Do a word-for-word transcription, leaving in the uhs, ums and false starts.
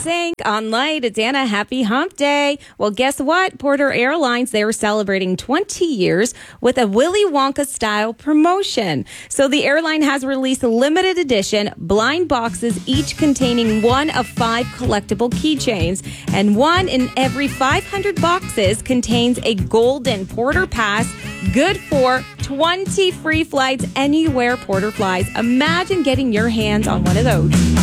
Sync on Light. It's Anna. Happy Hump Day. Well, guess what? Porter Airlines, they are celebrating twenty years with a Willy Wonka style promotion. So the airline has released limited edition blind boxes, each containing one of five collectible keychains. And one in every five hundred boxes contains a golden Porter Pass, good for twenty free flights anywhere Porter flies. Imagine getting your hands on one of those.